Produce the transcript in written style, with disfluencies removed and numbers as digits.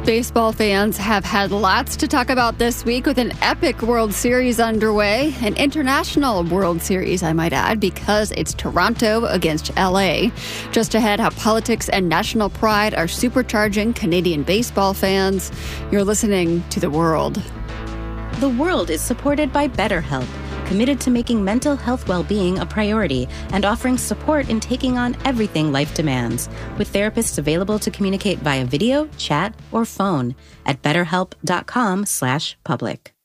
Baseball fans have had lots to talk about this week with an epic World Series underway, an international World Series, I might add, because it's Toronto against LA. Just ahead, how politics and national pride are supercharging Canadian baseball fans. You're listening to The World. The World is supported by BetterHelp, committed to making mental health well-being a priority and offering support in taking on everything life demands, with therapists available to communicate via video, chat, or phone at betterhelp.com/public.